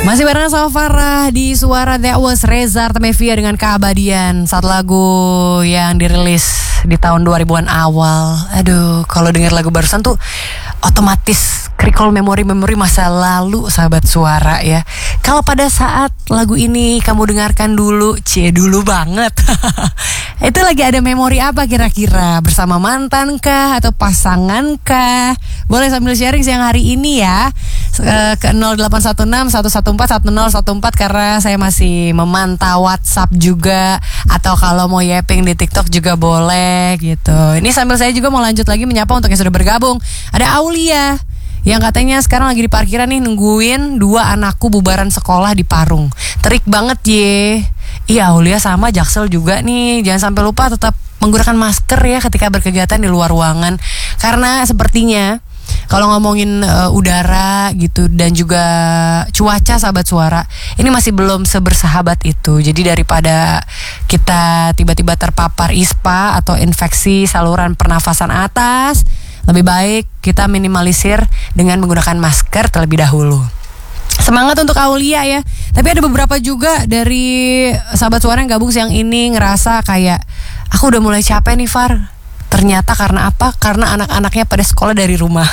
Masih bareng sama Farah di Suara That Was Reza Artamevia dengan Keabadian. Satu lagu yang dirilis di tahun 2000-an awal. Aduh, kalau denger lagu barusan tuh otomatis recall memori-memori masa lalu sahabat Suara ya. Kalau pada saat lagu ini kamu dengarkan dulu, dulu banget. Itu lagi ada memori apa kira-kira? Bersama mantan kah atau pasangan kah? Boleh sambil sharing siang hari ini ya. Ke 0816 114 1014 karena saya masih memantau WhatsApp juga, atau kalau mau yapping di TikTok juga boleh gitu. Ini sambil saya juga mau lanjut lagi menyapa untuk yang sudah bergabung. Ada Aulia yang katanya sekarang lagi di parkiran nih nungguin 2 anakku bubaran sekolah di Parung. Terik banget ye. Iya, Aulia sama Jaksel juga nih. Jangan sampai lupa tetap menggunakan masker ya ketika berkegiatan di luar ruangan. Karena sepertinya kalau ngomongin udara gitu dan juga cuaca sahabat Suara, ini masih belum sebersahabat itu. Jadi daripada kita tiba-tiba terpapar ISPA atau infeksi saluran pernafasan atas, lebih baik kita minimalisir dengan menggunakan masker terlebih dahulu. Semangat untuk Aulia ya. Tapi ada beberapa juga dari sahabat Suara yang gabung siang ini ngerasa kayak aku udah mulai capek nih Far. Ternyata karena apa? Karena anak-anaknya pada sekolah dari rumah.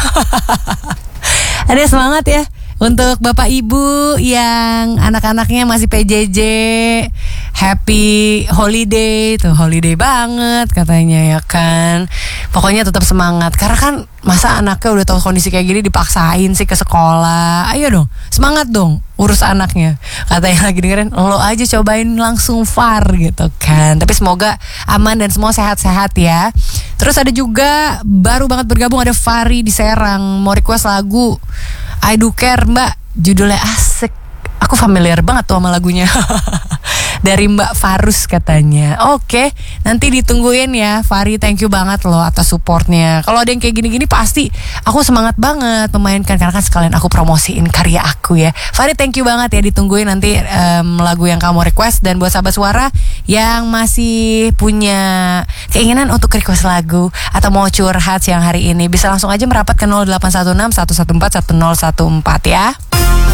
Ada semangat ya untuk bapak ibu yang anak-anaknya masih PJJ. Happy holiday, tuh holiday banget katanya ya kan. Pokoknya tetap semangat. Karena kan masa anaknya udah tahu kondisi kayak gini dipaksain sih ke sekolah. Ayo dong, semangat dong urus anaknya. Katanya lagi dengerin, lo aja cobain langsung Far gitu kan. Tapi semoga aman dan semua sehat-sehat ya. Terus ada juga baru banget bergabung ada Fari di Serang, mau request lagu I Do Care Mbak, judulnya asik. Aku familiar banget tuh sama lagunya. Dari Mbak Farus katanya. Oke, nanti ditungguin ya Fari, thank you banget loh atas supportnya. Kalau ada yang kayak gini-gini pasti aku semangat banget memainkan, karena kan sekalian aku promosiin karya aku ya. Fari, thank you banget ya, ditungguin nanti lagu yang kamu request. Dan buat sahabat Suara yang masih punya keinginan untuk request lagu atau mau curhat siang hari ini, bisa langsung aja merapat ke 0816 114 1014 ya.